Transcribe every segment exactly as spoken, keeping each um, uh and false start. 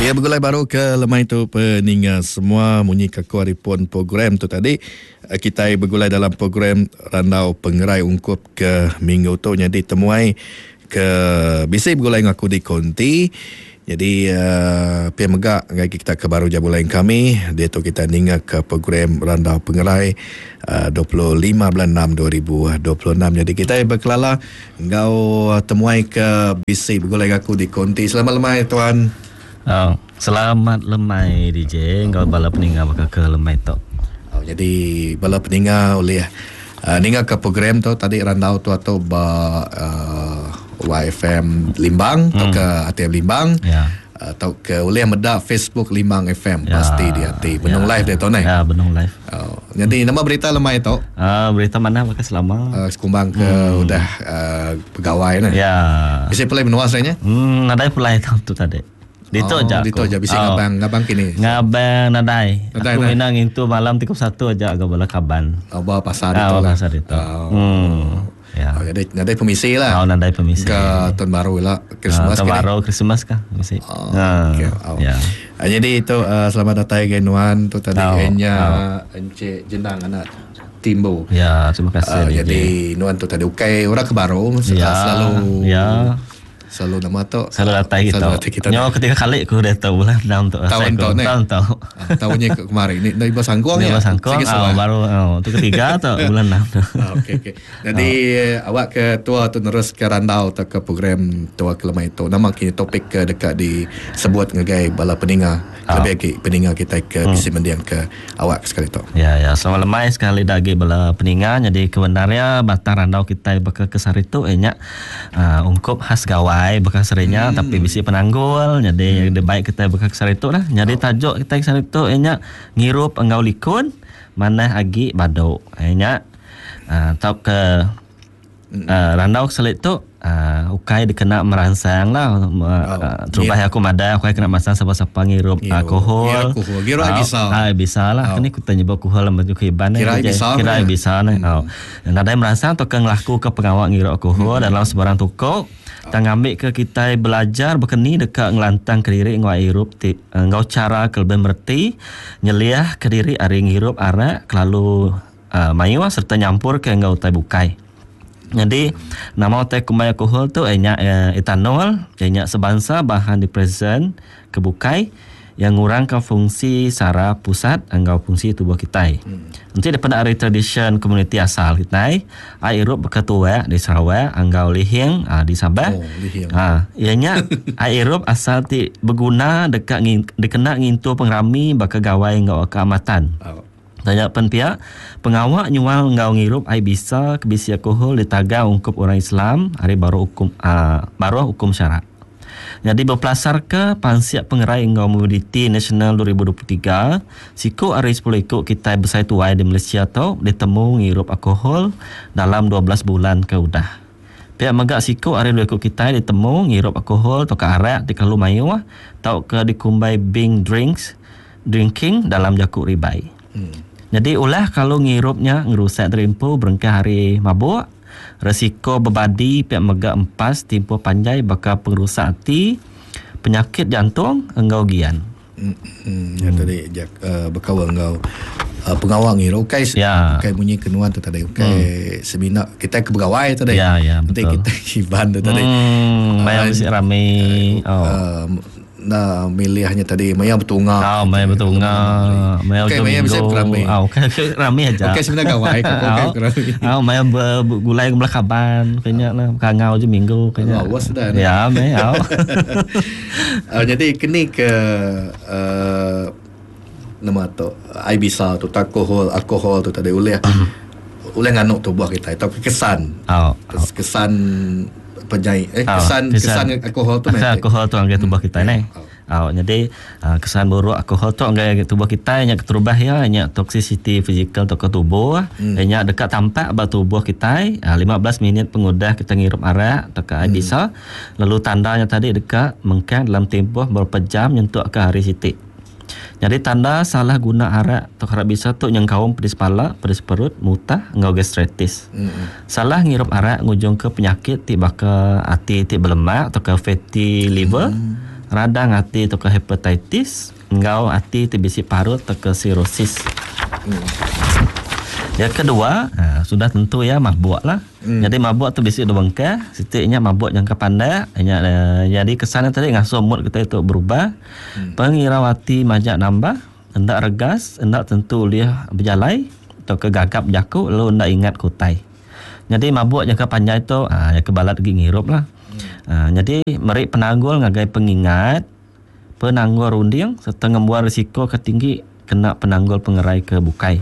Ya, bergulai baru ke lemai tu peninga semua munyi kaku haripun program tu tadi. Kita bergulai dalam program Randau Pengerai Ungkup ke minggu tu. Jadi temuai ke bisi bergulai dengan aku di Konti. Jadi uh, pihak megak ngai kita ke baru jabulai kami. Dia tu kita ninga ke program Randau Pengerai uh, dua puluh lima bulan enam dua ribu dua puluh enam. Jadi kita berkelala ngau temuai ke bisi bergulai dengan aku di Konti. Selamat lemai tuan. Oh, selamat lemai D J. Engkau bala peninga bakal ke lemai tu. Oh, jadi bala peninga oleh uh, ninga ke program tu tadi Randau tu atau ba uh, Y F M Limbang atau hmm. ke A T M Limbang. Ya. Atau ke oleh medak Facebook Limbang F M ya. Pasti di hati. Benung ya. Live dia tu ni. Ya, benung live. Oh, jadi nama berita lemai tu. Uh, berita mana bakal selama? Uh, sekumbang ke hmm. udah uh, pegawai ni. Ya. Bisa pulai menuas lainnya? Hmm, nadai pulai tu tadi. Dito oh, aja dito aja bisa oh. ngabang ngabang kini. Ngabang nadai. nadai aku minang itu malam tiga puluh satu aja agak bola kaban. Oh, bawa pasar itu. Oh, pasar itu. Oh. Hmm. Ya. Oh, nadai nadai pemisi lah. Oh, nadai pemisi. Ke tahun baru lah, Christmas. Tahun baru Christmas kah? Misi. Oh, nah. Okay. Oh. Ya. Uh, jadi itu uh, selamat datang Genuan tu tadi oh. Enya oh. Encik Jenang anak Timbo. Ya, terima kasih. Uh, jadi Nuan tu tadi ukai orang ke baru ya. Selalu. Ya. Selalu nama tu selalu datang kita. kita Nyawa ketika kali aku dah tahu lah dalam tu. Tahun tahun ni. Tahun tahu. Tahunnya kemarin ni dari Bas Sangkuang ya. Bas Sangkuang. Oh, baru oh, tu ketiga tu bulan enam. Okey okey. Jadi oh. awak ke tua tu terus ke Randau tu ke program tua ke lemai tu. Nama kini topik ke dekat di sebut ngagai bala peninga. Oh. Lebih lagi peninga kita ke hmm. bisi mendiang ke awak sekali tu. Ya ya selamat lemai sekali lagi bala peninga. Jadi kebenarnya batang Randau kita bakal ke Saritu enyak uh, ungkup khas gawai bekas serinya hmm. tapi bisi penanggul jadi hmm. baik kita bekas Saritu lah. Jadi oh. tajuk kita Saritu enyak ngirup engau likun mana agi badau enyak uh, tau ke uh, Randau Saritu uh, ukai dikena merangsang lah uh, oh. terubah yeah. aku mada ukai kena merangsang siapa-siapa ngirup yeah. alkohol kira uh, bisa ah bisa lah oh. Kini kita nyebut alkohol lembut kehiban kira bisa kira bisa nih oh nadai merangsang tu ke ngelaku ke pengawal ngirup alkohol hmm. dalam sebarang toko kita ngambil ke kita belajar berkeni dekat ngelantang ke diri ngau hirup ngau cara kelebih merti nyeliah ke diri ari ngirup arak lalu uh, mayu serta nyampur ke ngau tai bukai. Jadi nama tai kumai alkohol tu enyak uh, etanol enyak sebangsa bahan di present ke bukai yang ngurangkan fungsi saraf pusat engau fungsi tubuh kita. Hmm. Nanti daripada hari tradition komuniti asal kita, ai irup berketua di Sarawak, engau lihing ah, di Sabah. Oh, lihing. Ah, ianya ai irup asal ti berguna dekat ngin, dikena ngintu pengrami baka gawai engau keamatan. Oh. Tanya pen pihak pengawak nyual engau ngirup ai bisa kebisi alkohol ditaga ungkup orang Islam hari baru hukum ah, baru hukum syarat. Jadi berpelasar ke Pansiap Pengerai Engau Mobility Nasional dua ribu dua puluh tiga, siku hari sepuluh ikut kita besar tuai di Malaysia tu ditemu ngirup alkohol dalam dua belas bulan ke udah. Pihak megak siku hari dua ikut kita ditemu ngirup alkohol atau ke arak di Kalu Mayu atau ke dikumbai Bing drinks drinking dalam jakuk ribai. Hmm. Jadi ulah kalau ngirupnya ngerusak terimpu berengkah hari mabuk resiko berbadi pihak megak empas timpu panjai bakal pengerusak hati penyakit jantung engau gian. Hmm, hmm. Yang tadi jak uh, berkawan engau uh, pengawal ngirup kai ya. Kai bunyi kenuan tu tadi kai hmm. seminar kita ke pegawai tadi. Ya ya betul. Nanti kita hiban tu tadi. Hmm, uh, mesti ramai. Uh, oh. Uh, nah milih hanya tadi maya bertunga. Ah, maya bertunga. Maya okay, maya bisa ramai. Ah, okey ramai aja. Okey sebenarnya gawai kau okey ramai. Ah, maya gulai belah kaban, kayaknya lah kangau je minggu kayaknya. Oh, sudah. Ya, maya. Oh, jadi kini ke uh, nama tu ai bisa tu alkohol alkohol tu tadi oleh oleh nganuk tubuh kita tapi kesan. Oh, kesan penjahit eh kesan oh, kesan, kesan alkohol tu kesan alkohol tu anggai tubuh kita ni. Oh, jadi uh, kesan buruk alkohol tu anggai tubuh kita nya terubah ya nya toxicity fizikal tu ke tubuh hmm. nya dekat tampak ba tubuh kita uh, lima belas minit pengudah kita ngirup arak atau ke hmm. bisa lalu tandanya tadi dekat mengkan dalam tempoh beberapa jam nyentuh ke hari sitik. Jadi tanda salah guna arak atau harap bisa tu yang kaum pedis kepala, pedis perut, mutah, ngau gastritis. Mm-hmm. Salah ngirup arak ngujung ke penyakit tiba ke hati ti berlemak atau ke fatty liver. Mm-hmm. radang hati atau ke hepatitis, engkau hati tbc parut atau ke sirosis. Hmm. Yang kedua, ha, sudah tentu ya mabuk lah. Hmm. Jadi mabuk tu basic dua bengkah. Sitiknya mabuk jangka pandai. Uh, jadi kesannya tadi ngasuh mood kita itu berubah. Hmm. Pengirawati majak nambah. Hendak regas, hendak tentu liah berjalai. Atau kegagap jaku, lalu hendak ingat kutai. Jadi mabuk jangka panjang itu, uh, ya kebalat lagi ngirup lah. Hmm. Uh, jadi merik penanggul ngagai pengingat. Penanggul runding serta ngembuat risiko ketinggi kena penanggul pengerai ke bukai.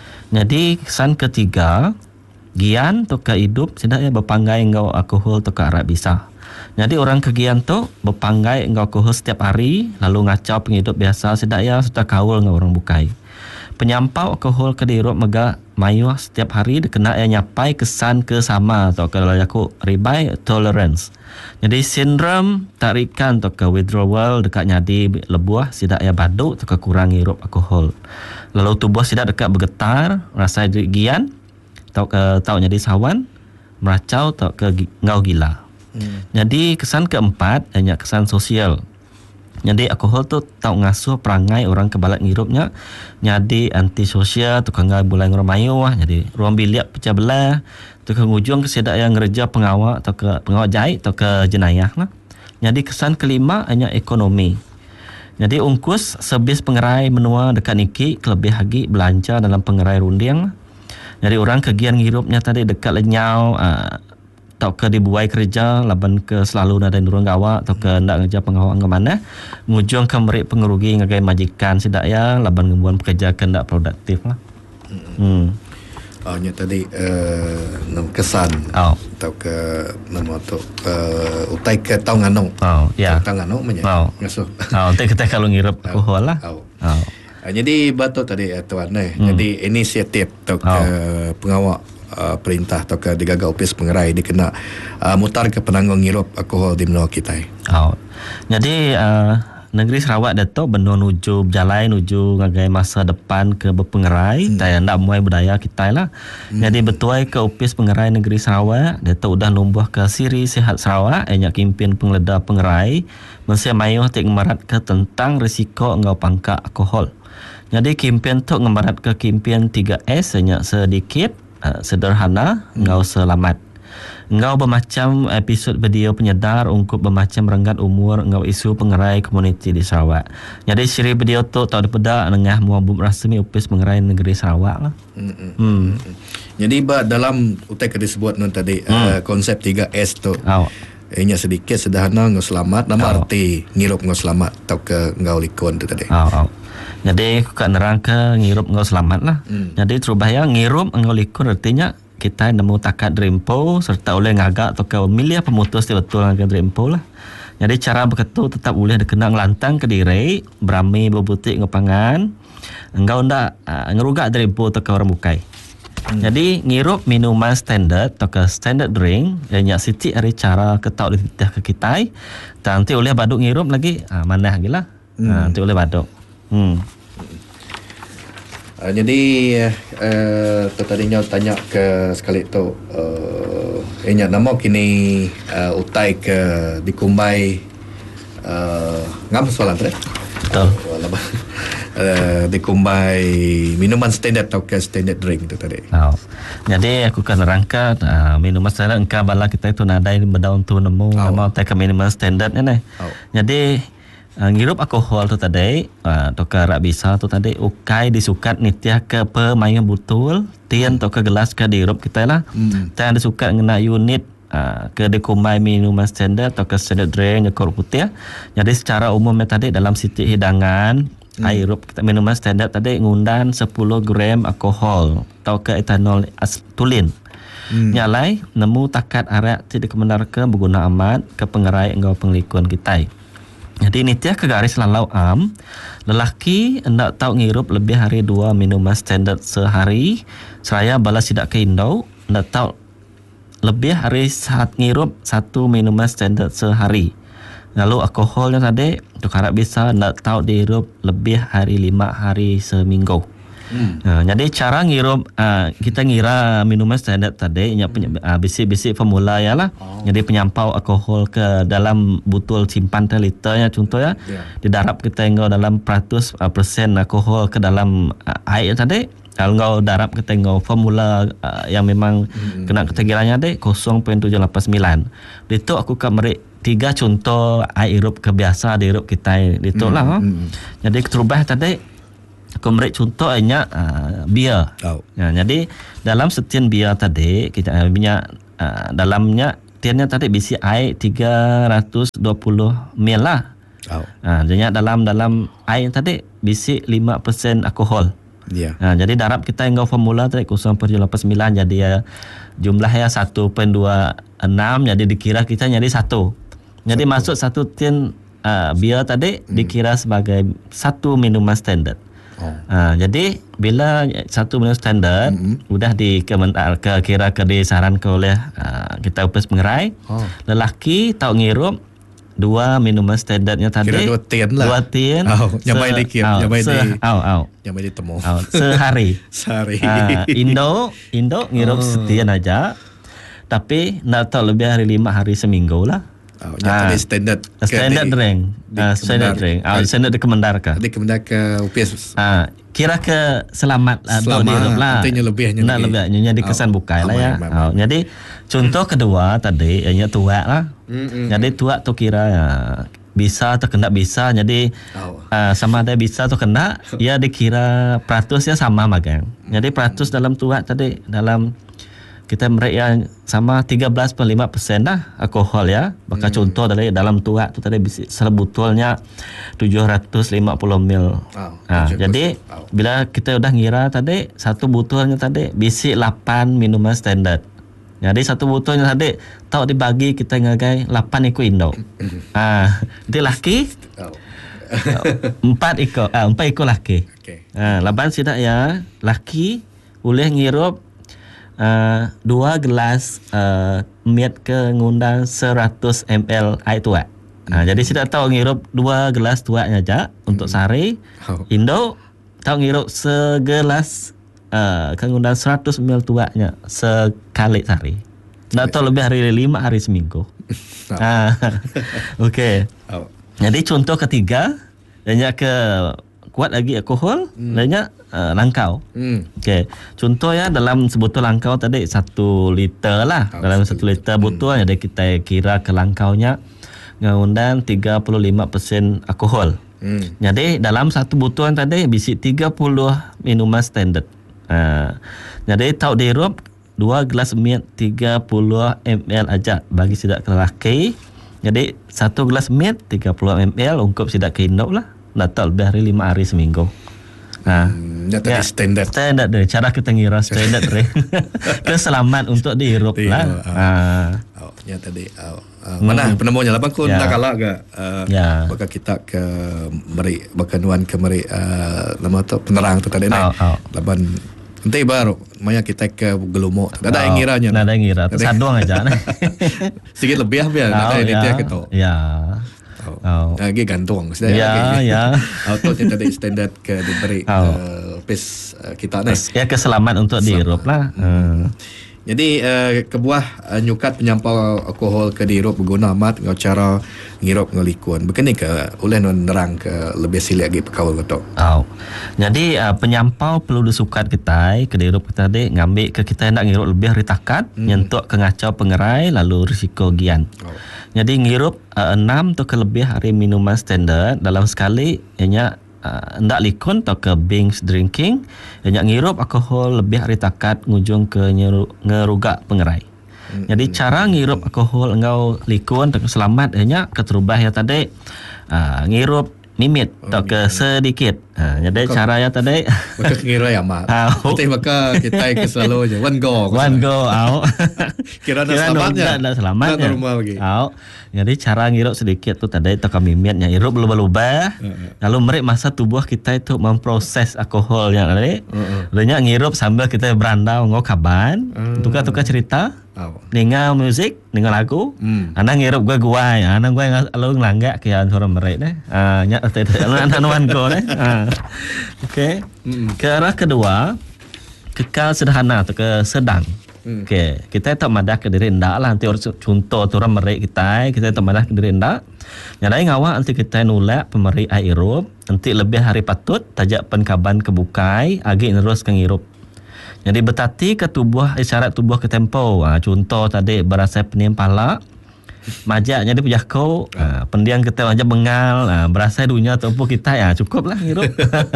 Jadi kesan ketiga, gian tu ke hidup tidak ya berpanggai engkau alkohol tu ke arak bisa. Jadi orang kegian tu berpanggai engkau alkohol setiap hari, lalu ngacau penghidup biasa tidak ya sudah kaul engkau orang bukai. Penyampau alkohol ke dirup mega mayuh setiap hari dikena ya nyapai kesan ke sama atau ke layaku ribai tolerance. Jadi sindrom tarikan atau ke withdrawal dekat nyadi lebuah tidak ya baduk atau ke kurang hirup alkohol. Lalu tubuh tidak dekat bergetar, rasa gian, atau ke tau jadi sawan, meracau atau ke ngau gila. Hmm. Jadi kesan keempat hanya kesan sosial. Jadi alkohol tu tau ngasuh perangai orang kebalat ngirupnya. Jadi antisosial, tukang ngai bulai ngoromayu wah. Jadi ruang bilik pecah belah, tukang ujung kesedak yang ngerja pengawal atau ke pengawal jahit atau ke jenayah lah. Jadi kesan kelima hanya ekonomi. Jadi ungkus sebis pengerai menua dekat niki kelebih lagi belanja dalam pengerai runding. Jadi orang kegian ngirupnya tadi dekat lenyau uh, atau ke dibuai kerja laban ke selalu ada nurung gawa atau ke ndak kerja pengawal ke mana ngujung ke merik pengerugi ngagai majikan sidak ya laban ngembuan pekerja ke ndak produktif lah. Hmm. Oh, nya tadi uh, nom kesan oh. atau ke nama tu uh, utai ke tau ngano. Oh, ya. Tau ngano menya. Oh. Ngasuh. Oh, utai kita kalau ngirup alkohol lah. Oh. Oh. Uh, jadi batu tadi uh, tuan eh. Hmm. Jadi inisiatif atau ke oh. pengawal uh, perintah atau ke digagal opis pengerai dikena uh, mutar ke penanggung ngirup alkohol di menua kita. Oh. Jadi uh, negeri Sarawak datuk benda nuju berjalan nuju ngagai masa depan ke berpengerai hmm. dan nak muai budaya kita lah. Hmm. Jadi betuai ke opis pengerai negeri Sarawak datuk udah numbuh ke siri sihat Sarawak yang kimpin pengleda pengerai mesti mayuh tik ngemarat ke tentang risiko ngau pangka alkohol. Jadi kimpin tu ngemarat ke kimpin tiga S hanya sedikit uh, sederhana hmm. ngau selamat. Engkau bermacam episod video penyedar ungkup bermacam renggat umur engkau isu pengerai komuniti di Sarawak. Jadi siri video tu tahu dipedak nengah muabub rasmi upis pengerai negeri Sarawak lah. Hmm. hmm. Jadi ba dalam utai ke disebut nun tadi hmm. uh, konsep tiga S tu. Oh. Ianya sedikit sederhana ngau selamat nama oh. arti ngirup ngau selamat atau ke ngau likun tu tadi. Oh, oh. Jadi aku kat nerang ke ngirup ngau selamat lah. Hmm. Jadi terubah ngirup ngau likun artinya kita nemu takat drempo serta oleh ngagak atau kau milih pemutus betul ngagak drempo lah. Jadi cara berketu tetap boleh dikenang lantang ke diri, berami berbutik ngepangan. Engkau ndak uh, ngerugak drempo atau kau orang bukai. Hmm. Jadi ngirup minuman standard atau ke standard drink yang nyak siti hari cara ketau dititah ke kita. Nanti oleh baduk ngirup lagi uh, mana lagi lah. Hmm. Uh, nanti oleh baduk. Hmm. Uh, jadi uh, tu tadinya tanya ke sekali tu uh, inya nama kini uh, utai ke dikumbai uh, ngam soalan tu. Betul. Uh, dikumbai minuman standard atau ke standard drink tu tadi. Oh. Jadi aku kan rangka uh, minuman standard engkau bala kita itu nadai berdaun tu nemu oh. nama utai ke minuman standard ni ni. Oh. Jadi Uh, ngirup alkohol tu tadi uh, tu ke rak bisa tu tadi ukai disukat nitiah ke pemain butul tian tu ke gelas ke dirup kita lah hmm. dan disukat ngena unit uh, ke dikumai minuman standard atau ke standard drink nyekor putih. Jadi secara umumnya tadi dalam siti hidangan hmm. airup kita minuman standard tadi ngundan sepuluh gram alkohol atau ke etanol astulin. Hmm. Nyalai nemu takat arak tidak kebenarkan berguna amat ke pengerai engkau penglikun kita. Jadi nitiah ke garis lalau am lelaki hendak tahu ngirup lebih hari dua minuman standard sehari seraya bala sidak ke Indo hendak tahu lebih hari saat ngirup satu minuman standard sehari. Lalu alkoholnya tadi tu harap bisa hendak tahu dihirup lebih hari lima hari seminggu. Hmm. Uh, jadi cara ngirup uh, kita ngira minuman standard tadi nya hmm. uh, bisi-bisi formula ya lah. Oh. Jadi penyampau alkohol ke dalam botol simpan liternya contohnya yeah. didarab kita ngau dalam peratus uh, persen alkohol ke dalam uh, air tadi. Kalau ngau darab kita ngau formula uh, yang memang hmm. kena ketegirannya deh kosong perpuluhan tujuh lapan sembilan. Itu aku kan merik tiga contoh air irup kebiasa di irup kita itu hmm. lah. Hmm. Jadi terubah tadi aku merik contoh hanya uh, bia. Oh. Ya, jadi dalam setian bia tadi kita uh, minyak uh, dalamnya tiannya tadi bisi air tiga ratus dua puluh mililiter lah. Oh. Uh, jadi dalam dalam air tadi bisi lima persen alkohol. Yeah. Ha, jadi darab kita yang formula tadi kosong perpuluhan tujuh lapan sembilan jadi ya, jumlahnya satu perpuluhan dua enam jadi dikira kita jadi satu. Jadi satu. Masuk satu tin uh, bia tadi hmm. dikira sebagai satu minuman standard. Oh. Ha, jadi bila satu minuman standard hmm. udah di ke kira ke disarankan oleh uh, kita upes pengerai. Oh. Lelaki tahu ngirup dua minuman standardnya tadi. Kira dua tin lah. Dua tin. Oh, nyamai se- dikit, oh, nyamai se- di. Au, au. Nyamai di temu. Oh, sehari. Sehari. Uh, Indo, Indo ngirup oh. setian aja. Tapi nak tahu lebih hari lima hari seminggu lah. Oh, yang tadi standard. Standard drink. Uh, standard drink. Oh, standard di Kemendar ke? Di Kemendar ke U P S. Uh, kira ke selamat atau selamat lah. Nantinya lebihnya. Nak lebih. Nyonya di kesan oh. bukai lah ya. Oh, jadi contoh kedua tadi, ianya tua lah. Mm-mm. Jadi tua tu kira ya, bisa atau kena bisa. Jadi oh. uh, sama ada bisa atau kena, ya dikira peratusnya sama magang. Jadi peratus dalam tua tadi dalam kita merek yang sama tiga belas perpuluhan lima persen lah alkohol ya. Maka hmm. contoh dari dalam tua tu tadi sebetulnya tujuh ratus lima puluh mililiter. Oh, ha, jadi oh. bila kita udah ngira tadi satu botolnya tadi bisi lapan minuman standard. Jadi satu botolnya tadi tahu dibagi kita ngagai lapan iko Indo. Ah, dia laki. Oh. empat iko, ah, empat iko laki. Okay. Ah, lapan sidak ya, laki boleh ngirup Uh, dua gelas uh, miat ke ngundang seratus mililiter air tua. Uh, jadi saya tahu ngirup dua gelas tuanya aja untuk sehari. Oh. Indo tahu ngirup segelas uh, ke ngundang seratus mililiter tuanya sekali sehari. Tak tahu lebih hari lima hari seminggu. Oh. Uh, Okey. Oh. Jadi contoh ketiga, banyak ke kuat lagi alkohol, hmm. banyak uh, langkau. Hmm. Okey. Contoh ya dalam sebotol langkau tadi satu liter lah. Oh, dalam satu liter botol hmm. jadi kita kira ke langkaunya ngundang tiga puluh lima persen alkohol. Hmm. Jadi dalam satu botol tadi bisi tiga puluh minuman standard. Uh, jadi tahu dirup dua gelas miat tiga puluh mililiter aja bagi sidak lelaki. Jadi satu gelas miat tiga puluh mililiter ungkup sidak ke Indo lah. Natal lebih hari lima hari seminggu. Nah, hmm, ya, standard. Standard dari cara kita ngira standard re. Keselamat untuk dihirup lah. Ah, oh, ya tadi. Oh, uh, mana hmm. penemunya lah bang kun ya. Tak kalah agak. Uh, ya. Baka kita ke meri bakanuan ke meri uh, nama tu penerang tu tadi oh, oh. Laban nanti baru maya kita ke gelumo. Tak ada oh, yang ngiranya. Tak ada yang ngira. Tersadong aja. Sedikit lebih biar oh, ada ini dia gitu. Ya. Oh. Lagi gantung sudah ya ya. Auto yang tadi standard ke diberi oh. uh, pes uh, kita ni. Ya keselamat untuk dihirup lah. Hmm. Jadi uh, kebuah uh, nyukat penyampau alkohol ke dihirup berguna amat ngau cara ngirup ngelikun. Begini ke uleh nerang ke lebih sili lagi pekawal betul. Oh. Jadi uh, penyampau perlu disukat kita ke dihirup kita dek ngambil ke kita nak ngirup lebih ritakat hmm. nyentuk ke ngacau pengerai lalu risiko gian. Oh. Jadi ngirup uh, enam tu ke lebih hari minuman standard dalam sekali ianya uh, ndak likun atau ke binge drinking ianya ngirup alkohol lebih hari takat ngujung ke nyeru, ngerugak pengerai. Mm-hmm. Jadi cara ngirup alkohol engkau likun atau selamat ianya keterubah ya tadi uh, ngirup mimit atau oh, ke sedikit. Ha, jadi maka, cara ya tadi maka ngira ya mak. Nanti maka kita ke selalu je one go. One go out. Kira dah selamatnya. Dah selamatnya. Out. Jadi cara ngirup sedikit tu tadi tekan mimitnya hirup berubah-ubah. Uh-huh. Lalu merek masa tubuh kita itu memproses alkohol yang tadi. Uh-huh. Lalu ngirup sambil kita berandau ngau kaban, uh-huh. tukar-tukar cerita. Oh. Dengar muzik, dengar lagu. Hmm. Anang ngirup gue guai. Anang gue alung langgak ke suara merek deh. Ah, nyak anuan ko deh. Ah. Okey. Hmm. Ke arah kedua, kekal sederhana atau ke sedang. Hmm. Okey, kita tak madah ke diri ndak lah nanti contoh turun merek kita, kita tak madah ke diri ndak. Nyadai ngawak nanti kita nolak pemeri air irup, nanti lebih hari patut tajak penkaban kebukai, agi nerus ke ngirup. Jadi bertati ke tubuh isyarat tubuh ke tempo. Ha, contoh tadi berasa pening pala. Majak jadi pejah kau. Ha, pendiang kita majak bengal. Ha, berasa dunia tempo kita ya cukup lah hirup.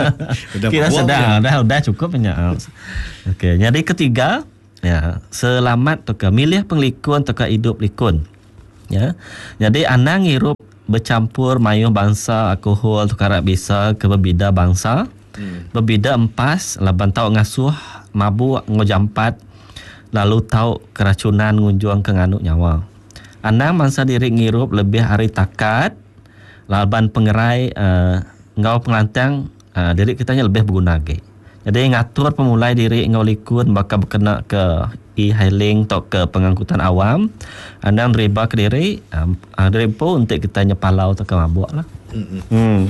Kira sedang dah dah cukup banyak. Okey, jadi ketiga ya, selamat atau milih penglikun atau hidup likun. Ya. Jadi anang hirup bercampur mayuh bangsa alkohol tukarak bisa ke berbeda bangsa. Hmm. Berbeda empas laban tau ngasuh mabuk ngojampat lalu tahu keracunan ngunjuang ke nganuk nyawa. Anang mangsa diri ngirup lebih hari takat laban pengerai uh, ngau penglantang uh, diri kitanya lebih berguna ke. Jadi ngatur pemulai diri ngau likun bakal berkena ke e-hailing atau ke pengangkutan awam. Anang riba ke diri um, uh, diri pun untuk kitanya palau atau ke mabuk lah. Hmm. hmm.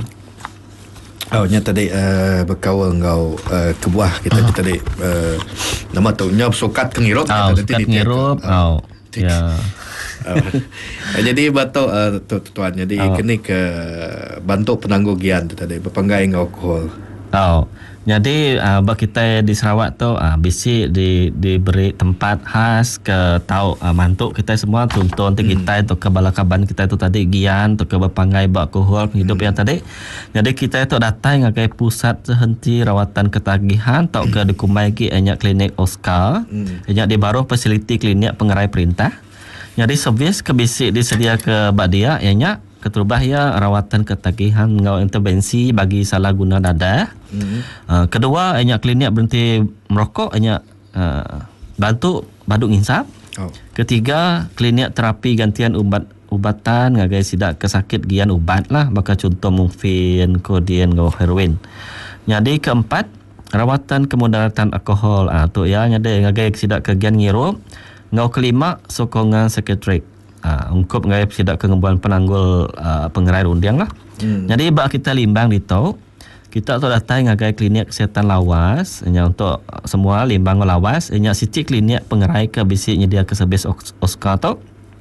Oh, nya tadi uh, berkawal ngau uh, kebuah kita uh. tadi uh, nama tu nya sukat kengirup oh, sukat ngirup oh, ya. uh, jadi batu uh, tuan jadi oh. kini ke bantu penanggugian tu tadi berpanggai ngau alkohol. Oh. Jadi uh, bagi kita di Sarawak tu uh, bisi di diberi tempat khas ke tahu uh, mantuk kita semua contoh untuk hmm. kita itu ke balakaban kita itu tadi gian untuk ke berpanggai alkohol hidup hmm. yang tadi. Jadi kita itu datang ngagai pusat sehenti rawatan ketagihan atau ke dikumai ki enyak klinik Oscar. Hmm. Enyak di baru fasiliti klinik pengerai perintah. Jadi servis ke bisi disedia ke badia enyak keterubah ya rawatan ketagihan ngau intervensi bagi salah guna dadah. Mm-hmm. Uh, kedua, enyak klinik berhenti merokok, enyak uh, bantu baduk nginsap. Oh. Ketiga, klinik terapi gantian ubat ubatan ngagai sidak kesakit gian ubat lah, bakal contoh morfin, kodien, ngau heroin. Jadi keempat, rawatan kemudaratan alkohol. Ah tu ya nyade ngagai sidak kegian ngirup. Ngau kelima, sokongan psikiatrik. Uh, ungkup ngai sidak kengembuan penanggul uh, pengerai rundiang lah. Hmm. Jadi bak kita limbang di tau, kita tu datang ngagai klinik kesihatan lawas, nya untuk semua limbang lawas, nya siti klinik pengerai ke bisi nyedia ke servis Oscar tu.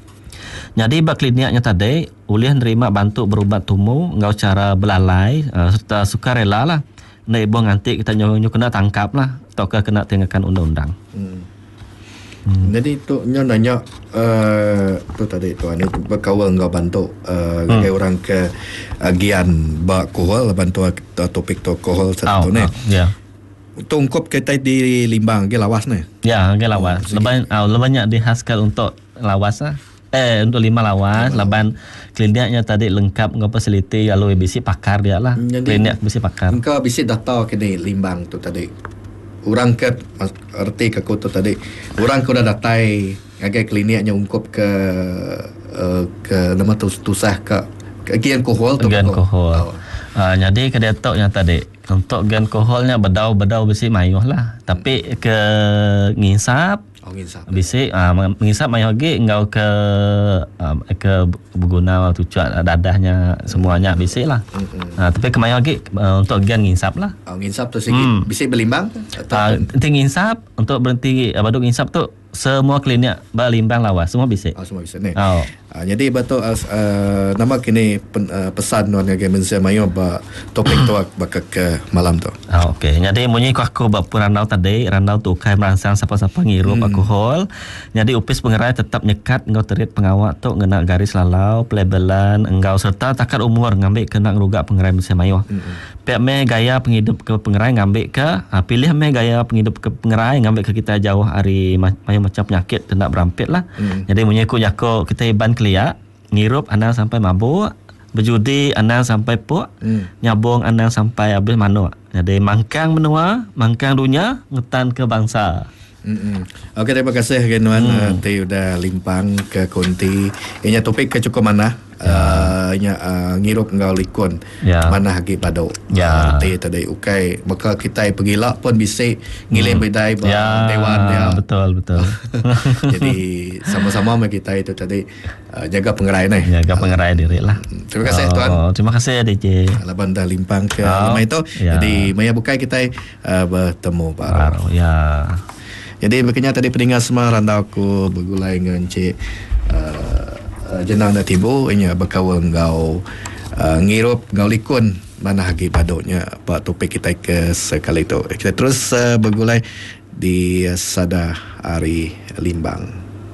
Jadi bak kliniknya tadi ulih nerima bantu berubat tumu ngau cara belalai uh, serta sukarela lah. Nei bong nanti kita nyonya kena tangkap lah atau ke kena tinggalkan undang-undang. Hmm. Hmm. Jadi tu nyo nanya uh, tu tadi tuan ni berkawal ngau bantu uh, hmm. orang ke uh, gian ba alkohol bantu uh, topik tu alkohol satu oh, ni. Oh, ya. Tu ungkup kita di limbang ke lawas ni. Ya, ke lawas. Oh, lebih oh, lebih banyak dihasilkan untuk lawas lah. Eh untuk lima lawas, laban kliniknya tadi lengkap ngau fasiliti lalu bisi pakar dia lah. Jadi, klinik bisi pakar. Engkau bisi data kini limbang tu tadi. Orang ke arti ke kota tadi orang ke dah datai ngagai kliniknya ungkup ke uh, ke nama tu tusah ke gian alkohol tu gian alkohol. Oh. Uh, jadi ke detok yang tadi untuk gian alkoholnya bedau-bedau besi mayuh lah tapi ke ngisap oh ngisap bisi uh, mengisap mayuh lagi engkau ke uh, ke berguna tujuan dadahnya semuanya bisi lah. Mm-hmm. Uh, tapi ke mayuh lagi uh, untuk gian ngisap lah. Oh ngisap tu sikit hmm. bisi berlimbang atau uh, ngisap untuk berhenti uh, baduk ngisap tu semua klinik berlimbang lawas semua bisa. Oh semua bisa ni. Oh. Uh, jadi betul uh, uh, nama kini pen, uh, pesan nuan ngagai mensia mayo ba topik tu bakal ke malam tu. Oh, okey. Jadi munyi ku aku bab ranau tadi, ranau tu kai merangsang siapa-siapa ngirup hmm. alkohol. Jadi upis pengerai tetap nyekat engkau terit pengawak tu ngena garis lalau, pelabelan engkau serta takat umur ngambil kena ngeruga pengerai mensia mayo. Hmm. Pihak me gaya penghidup ke pengerai ngambil ke uh, pilih me gaya penghidup ke pengerai ngambil ke kita jauh hari mayo macam penyakit tidak berampit lah. Hmm. Jadi munyi ku jako kita iban kelia ngirup anak sampai mabuk, berjudi anak sampai puak, hmm. nyabung anak sampai habis manu. Jadi mangkang menua, mangkang dunia, ngetan ke bangsa. Hmm. Okey, terima kasih Genuan hmm. uh, Teh udah limpang ke konti. Ini topik ke cukup mana uh, nya uh, ngirup ngau likun Ya. mana hagi badok Ya. te tadai ukai maka kita pergi lak pun bisa ngilai Hmm. bedai ba Ya, dewan ya. betul betul. Jadi sama-sama sama kita itu tadi uh, jaga pengerai ni. Jaga pengerai diri lah. Terima kasih oh, tuan. Terima kasih D J. Laban dah limpang ke Oh, lima itu. ya. Jadi maya bukai kita uh, bertemu baru. Baru ya. Jadi makanya tadi pendengar semua randau aku bergulai dengan Cik uh, uh, Jenang dan Tibu inya berkawal ngau uh, ngirup ngau likun mana hagi badoknya pak topik kita ke sekali itu. Kita terus uh, bergulai di uh, Sada Ari Limbang.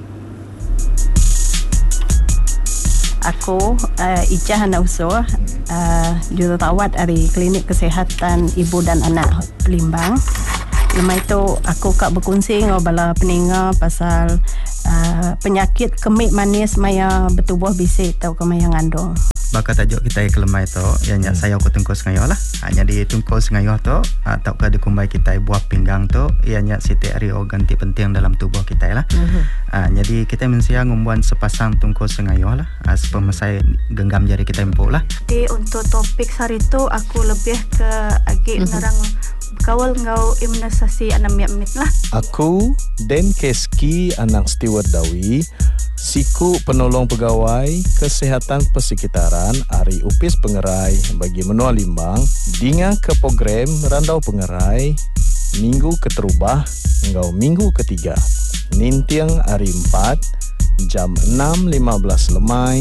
Aku uh, Ijah Hana Uso, uh, jururawat dari Klinik Kesihatan Ibu dan Anak Limbang. Lepas itu aku kak berkongsi dengan bala pendengar pasal uh, penyakit kemik manis maya bertubuh bisik atau kemaya ngandung. Baka tajuk kita ke lemai tu yang hmm. saya aku tungkus ngayo lah. Hanya di tungkus ngayo tu atau ke dikumbai kita buah pinggang tu ianya setiap hari organ ti penting dalam tubuh kita lah. Hmm. Ha, jadi kita mensia ngumbuan sepasang tungkus ngayo lah. Ha, supaya saya genggam jari kita empuk lah. Jadi untuk topik hari tu aku lebih ke agi hmm. menerang kawal ngau imunisasi anak miat-miat lah. Aku Den Keski Anang Steward Dawi, siku penolong pegawai kesehatan persekitaran Ari Upis Pengerai bagi Menua Limbang dengan ke program Randau Pengerai minggu keterubah ngau minggu ketiga Nintiang Ari empat jam enam lima belas lemai